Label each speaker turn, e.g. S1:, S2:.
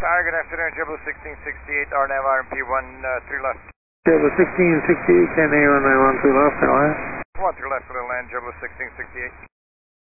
S1: Hi, good afternoon, JetBlue 1668, RNAV RMP 13 left.
S2: JetBlue 1668, 10A, 191 left, go ahead.
S1: 13 left for the land, JetBlue 1668.